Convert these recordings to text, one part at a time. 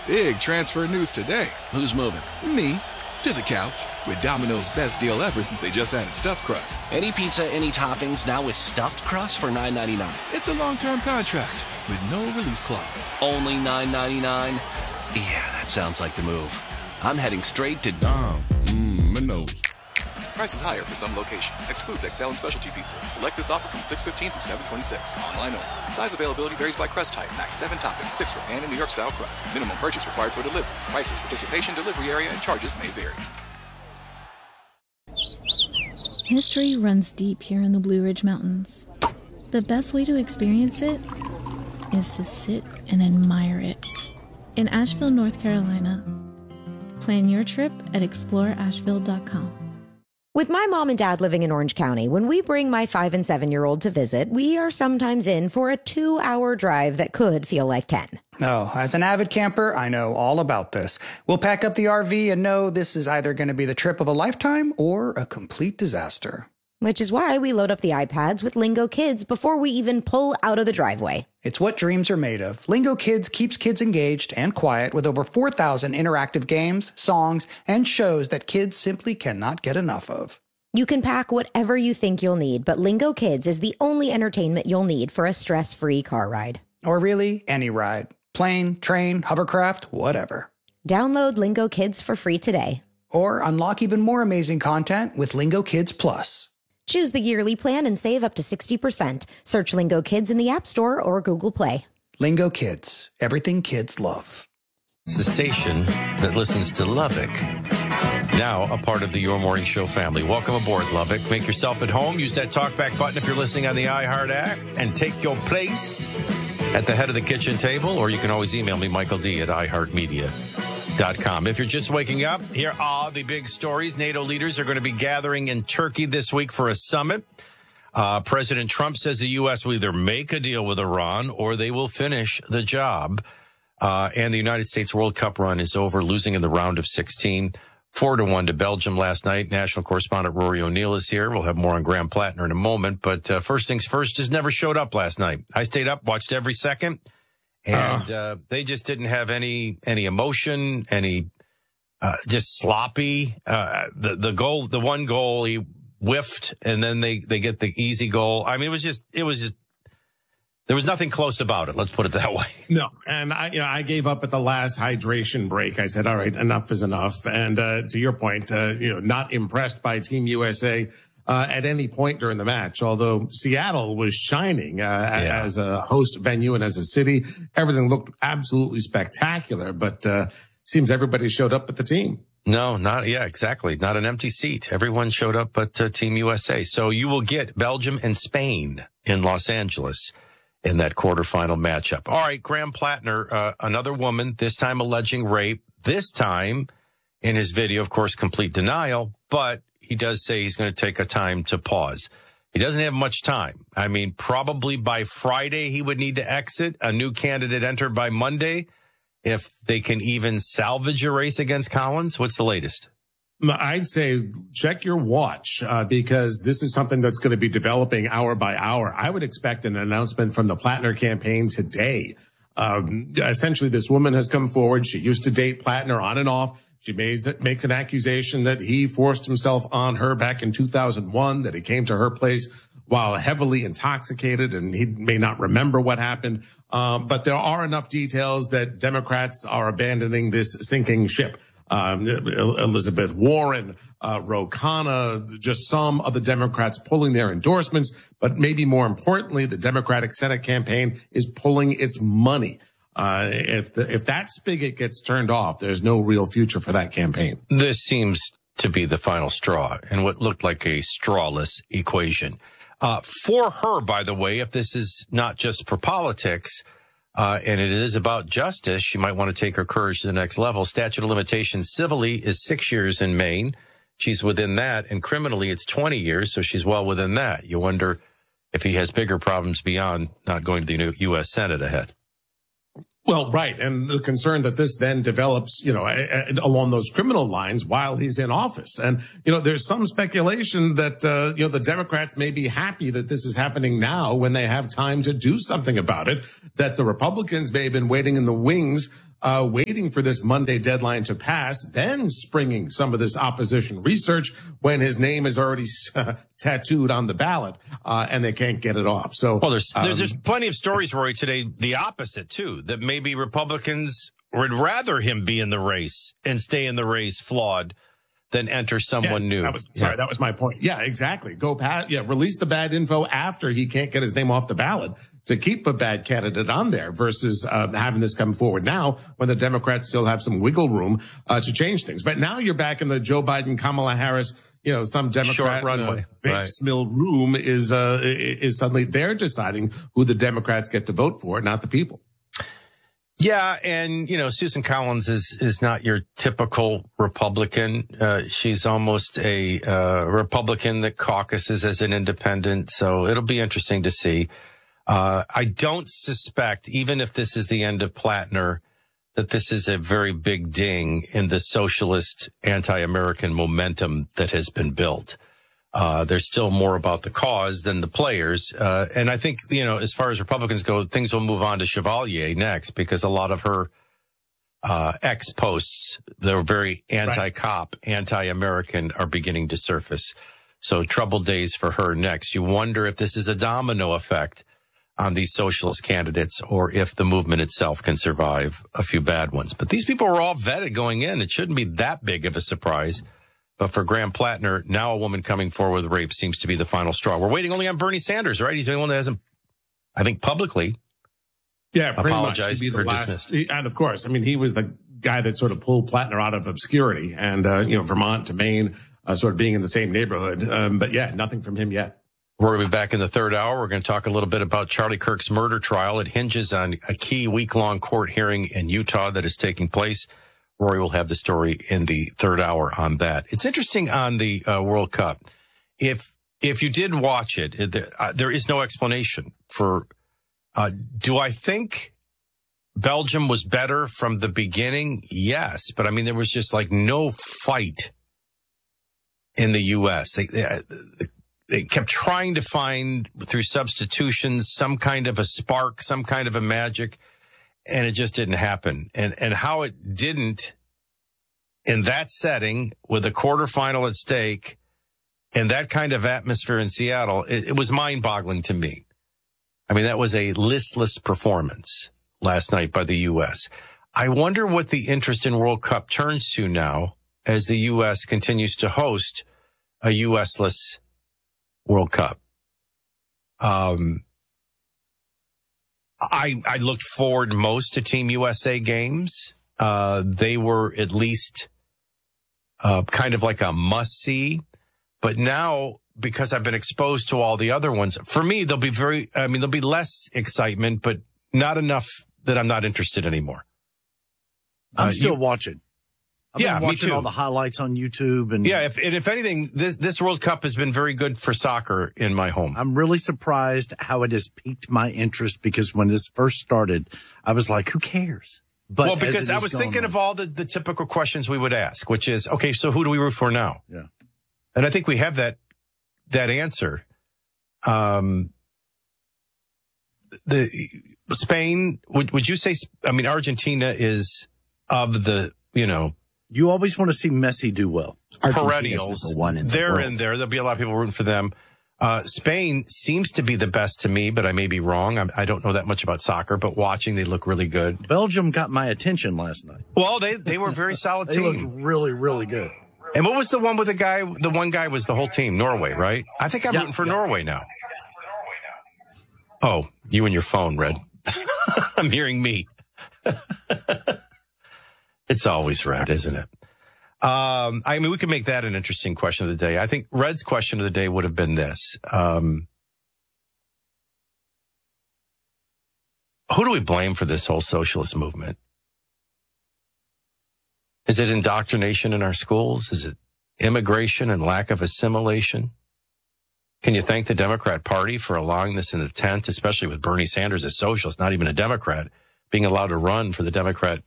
Big transfer news today. Who's moving? Me. To the couch. With Domino's best deal ever since they just added stuffed crust. Any pizza, any toppings, now with stuffed crust for $9.99. It's a long-term contract with no release clause. Only $9.99? Yeah, that sounds like the move. I'm heading straight to Domino's. Prices higher for some locations. Excludes XL and specialty pizzas. Select this offer from 6/15 through 7/26. Online only. Size availability varies by crust type. Max 7 toppings, 6 for pan and New York style crust. Minimum purchase required for delivery. Prices, participation, delivery area, and charges may vary. History runs deep here in the Blue Ridge Mountains. The best way to experience it is to sit and admire it. In Asheville, North Carolina. Plan your trip at exploreasheville.com. With my mom and dad living in Orange County, when we bring my 5- and 7-year-old to visit, we are sometimes in for a 2-hour drive that could feel like 10. Oh, as an avid camper, I know all about this. We'll pack up the RV and know this is either going to be the trip of a lifetime or a complete disaster. Which is why we load up the iPads with Lingo Kids before we even pull out of the driveway. It's what dreams are made of. Lingo Kids keeps kids engaged and quiet with over 4,000 interactive games, songs, and shows that kids simply cannot get enough of. You can pack whatever you think you'll need, but Lingo Kids is the only entertainment you'll need for a stress-free car ride. Or really, any ride. Plane, train, hovercraft, whatever. Download Lingo Kids for free today. Or unlock even more amazing content with Lingo Kids Plus. Choose the yearly plan and save up to 60%. Search Lingo Kids in the App Store or Google Play. Lingo Kids. Everything kids love. It's the station that listens to Lubbock. Now a part of the Your Morning Show family. Welcome aboard, Lubbock. Make yourself at home. Use that talkback button if you're listening on the iHeart app and take your place at the head of the kitchen table. Or you can always email me, Michael D. at iHeartMedia.com. If you're just waking up, here are the big stories. NATO leaders are going to be gathering in Turkey this week for a summit. President Trump says the U.S. will either make a deal with Iran or they will finish the job. And the United States World Cup run is over, losing in the round of 16, 4-1 to Belgium last night. National correspondent Rory O'Neill is here. We'll have more on Graham Plattner in a moment. But first things first, just never showed up last night. I stayed up, watched every second. And they just didn't have any emotion, just sloppy. The one goal he whiffed, and then they get the easy goal. I mean, it was just there was nothing close about it. Let's put it that way. No, and I gave up at the last hydration break. I said, all right, enough is enough. And to your point, not impressed by Team USA. At any point during the match, although Seattle was shining as a host venue and as a city. Everything looked absolutely spectacular, but seems everybody showed up at the team. No, exactly. Not an empty seat. Everyone showed up at Team USA. So you will get Belgium and Spain in Los Angeles in that quarterfinal matchup. All right, Graham Plattner, another woman, this time alleging rape, this time in his video, of course, complete denial, but he does say he's going to take a time to pause. He doesn't have much time. I mean, probably by Friday he would need to exit. A new candidate enter by Monday. If they can even salvage a race against Collins. What's the latest? I'd say check your watch because this is something that's going to be developing hour by hour. I would expect an announcement from the Plattner campaign today. Essentially, this woman has come forward. She used to date Plattner on and off. She makes an accusation that he forced himself on her back in 2001, that he came to her place while heavily intoxicated, and he may not remember what happened. But there are enough details that Democrats are abandoning this sinking ship. Elizabeth Warren, Ro Khanna, just some of the Democrats pulling their endorsements. But maybe more importantly, the Democratic Senate campaign is pulling its money. If that spigot gets turned off, there's no real future for that campaign. This seems to be the final straw in what looked like a strawless equation. For her, by the way, if this is not just for politics, and it is about justice, she might want to take her courage to the next level. Statute of limitations civilly is 6 years in Maine. She's within that. And criminally, it's 20 years. So she's well within that. You wonder if he has bigger problems beyond not going to the U.S. Senate ahead. Well, right. And the concern that this then develops, along those criminal lines while he's in office. And, there's some speculation that, the Democrats may be happy that this is happening now when they have time to do something about it, that the Republicans may have been waiting in the wings, waiting for this Monday deadline to pass, then springing some of this opposition research when his name is already tattooed on the ballot, and they can't get it off. So, well, there's plenty of stories, Rory, today, the opposite too, that maybe Republicans would rather him be in the race and stay in the race flawed than enter someone new. That was my point. Yeah, exactly. Release the bad info after he can't get his name off the ballot to keep a bad candidate on there versus having this come forward now when the Democrats still have some wiggle room to change things. But now you're back in the Joe Biden, Kamala Harris, some Democrat mill room is suddenly they're deciding who the Democrats get to vote for, not the people. Yeah, and, Susan Collins is not your typical Republican. She's almost a Republican that caucuses as an independent, so it'll be interesting to see. I don't suspect, even if this is the end of Plattner, that this is a very big ding in the socialist anti-American momentum that has been built. There's still more about the cause than the players. And I think, as far as Republicans go, things will move on to Chevalier next because a lot of her ex-posts that are very anti-cop, anti-American are beginning to surface. So troubled days for her next. You wonder if this is a domino effect on these socialist candidates or if the movement itself can survive a few bad ones. But these people were all vetted going in. It shouldn't be that big of a surprise. But for Graham Plattner, now a woman coming forward with rape seems to be the final straw. We're waiting only on Bernie Sanders, right? He's the only one that hasn't, I think, publicly apologized for dismissed. And of course, he was the guy that sort of pulled Plattner out of obscurity and, Vermont to Maine, sort of being in the same neighborhood. But yeah, nothing from him yet. We're going to be back in the third hour. We're going to talk a little bit about Charlie Kirk's murder trial. It hinges on a key week-long court hearing in Utah that is taking place. Rory will have the story in the third hour on that. It's interesting on the World Cup. If you did watch it, there is no explanation for, do I think Belgium was better from the beginning? Yes. But there was just no fight in the U.S. They kept trying to find through substitutions some kind of a spark, some kind of a magic. And it just didn't happen. And how it didn't in that setting with a quarterfinal at stake and that kind of atmosphere in Seattle, it was mind-boggling to me. That was a listless performance last night by the U.S. I wonder what the interest in World Cup turns to now as the U.S. continues to host a U.S.-less World Cup. I looked forward most to Team USA games. They were at least kind of like a must-see. But now, because I've been exposed to all the other ones, for me, there'll be less excitement, but not enough that I'm not interested anymore. I'm still watching. I've been watching me too. All the highlights on YouTube. And if anything, this World Cup has been very good for soccer in my home. I'm really surprised how it has piqued my interest because when this first started, I was like, who cares? But because I was thinking of all the typical questions we would ask, which is, okay, so who do we root for now? Yeah. And I think we have that answer. The Spain, would you say, Argentina is of the, you always want to see Messi do well. Perennials. They're in there. There'll be a lot of people rooting for them. Spain seems to be the best to me, but I may be wrong. I don't know that much about soccer, but watching, they look really good. Belgium got my attention last night. Well, they were a very solid team. They looked really, really good. And what was the one with the one guy was the whole team, Norway, right? I think I'm rooting for Norway now. Oh, you and your phone, Red. I'm hearing me. It's always Red, isn't it? We could make that an interesting question of the day. I think Red's question of the day would have been this. Who do we blame for this whole socialist movement? Is it indoctrination in our schools? Is it immigration and lack of assimilation? Can you thank the Democrat Party for allowing this in the tent, especially with Bernie Sanders, a socialist, not even a Democrat, being allowed to run for the Democrat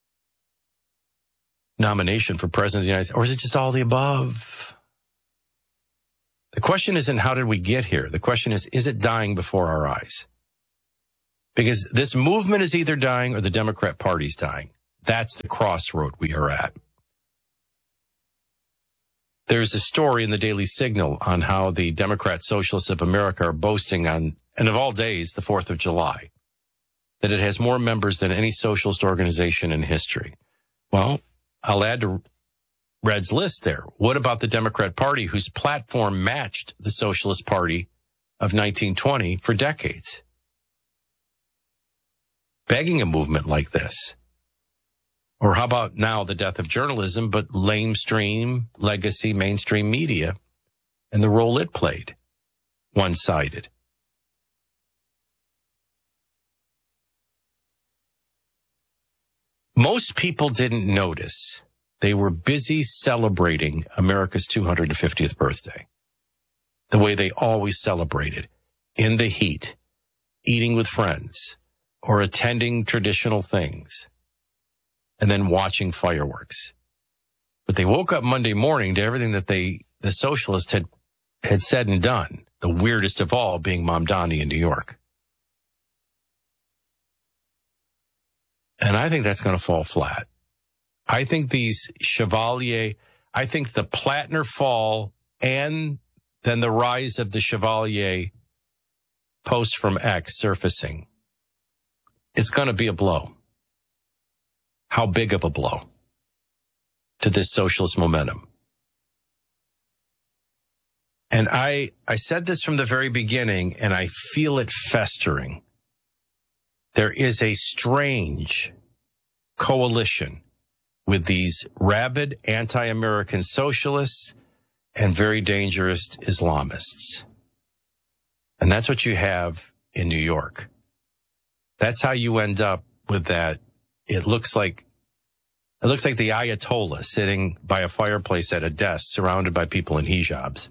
nomination for president of the United States? Or is it just all the above? The question isn't how did we get here? The question is it dying before our eyes? Because this movement is either dying or the Democrat Party's dying. That's the crossroad we are at. There's a story in the Daily Signal on how the Democrat Socialists of America are boasting on, and of all days, the 4th of July, that it has more members than any socialist organization in history. Well, I'll add to Red's list there. What about the Democrat Party, whose platform matched the Socialist Party of 1920 for decades? Begging a movement like this. Or how about now the death of journalism, but lamestream, legacy, mainstream media, and the role it played, one-sided. Most people didn't notice. They were busy celebrating America's 250th birthday, the way they always celebrated, in the heat, eating with friends, or attending traditional things, and then watching fireworks. But they woke up Monday morning to everything that the socialists had said and done, the weirdest of all being Mamdani in New York. And I think that's going to fall flat. I think these Chevalier, I think the Plattner fall and then the rise of the Chevalier post from X surfacing, it's going to be a blow. How big of a blow to this socialist momentum? And I said this from the very beginning, and I feel it festering. There is a strange coalition with these rabid anti-American socialists and very dangerous Islamists. And that's what you have in New York. That's how you end up with that. It looks like the Ayatollah sitting by a fireplace at a desk surrounded by people in hijabs.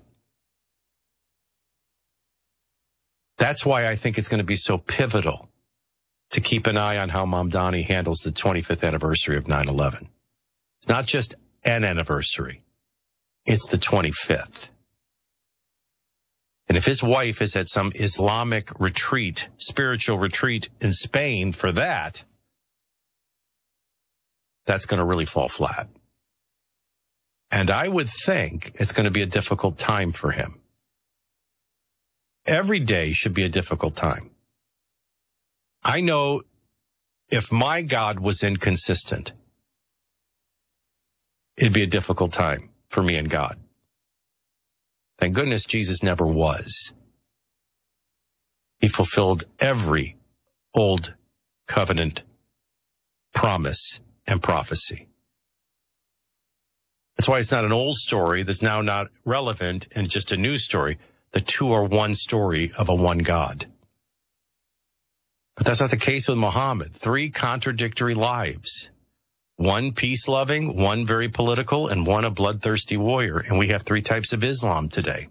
That's why I think it's going to be so pivotal to keep an eye on how Mamdani handles the 25th anniversary of 9/11. It's not just an anniversary. It's the 25th. And if his wife is at some Islamic retreat, spiritual retreat in Spain for that, that's going to really fall flat. And I would think it's going to be a difficult time for him. Every day should be a difficult time. I know if my God was inconsistent, it'd be a difficult time for me and God. Thank goodness Jesus never was. He fulfilled every old covenant promise and prophecy. That's why it's not an old story that's now not relevant and just a new story. The two are one story of a one God. But that's not the case with Muhammad. Three contradictory lives. One peace-loving, one very political, and one a bloodthirsty warrior. And we have three types of Islam today.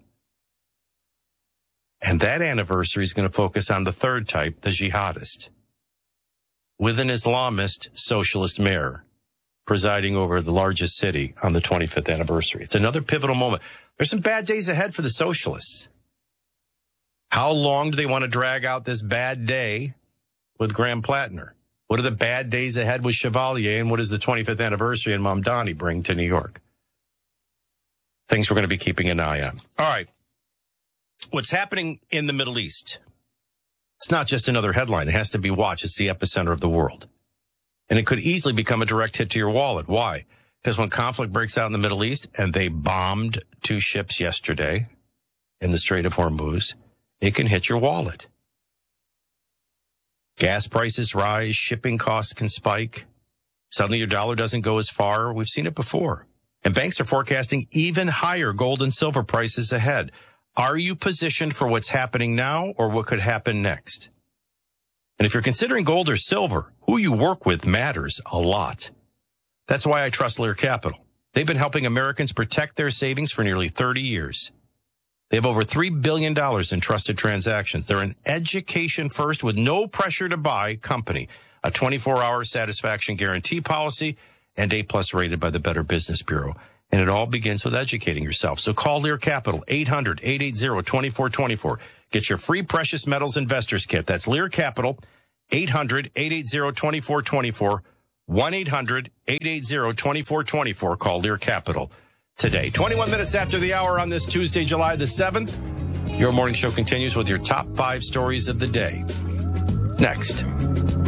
And that anniversary is going to focus on the third type, the jihadist, with an Islamist socialist mayor presiding over the largest city on the 25th anniversary. It's another pivotal moment. There's some bad days ahead for the socialists. How long do they want to drag out this bad day with Graham Plattner? What are the bad days ahead with Chevalier, and what does the 25th anniversary and Mamdani bring to New York? Things we're going to be keeping an eye on. All right. What's happening in the Middle East? It's not just another headline. It has to be watched. It's the epicenter of the world. And it could easily become a direct hit to your wallet. Why? Because when conflict breaks out in the Middle East, and they bombed 2 ships yesterday in the Strait of Hormuz, it can hit your wallet. Gas prices rise, shipping costs can spike. Suddenly your dollar doesn't go as far. We've seen it before. And banks are forecasting even higher gold and silver prices ahead. Are you positioned for what's happening now or what could happen next? And if you're considering gold or silver, who you work with matters a lot. That's why I trust Lear Capital. They've been helping Americans protect their savings for nearly 30 years. They have over $3 billion in trusted transactions. They're an education first with no pressure to buy company, a 24-hour satisfaction guarantee policy, and A+ rated by the Better Business Bureau. And it all begins with educating yourself. So call Lear Capital, 800-880-2424. Get your free precious metals investors kit. That's Lear Capital, 800-880-2424. 1-800-880-2424. Call Lear Capital today. 21 minutes after the hour on this Tuesday, July the 7th. Your morning show continues with your top 5 stories of the day. Next.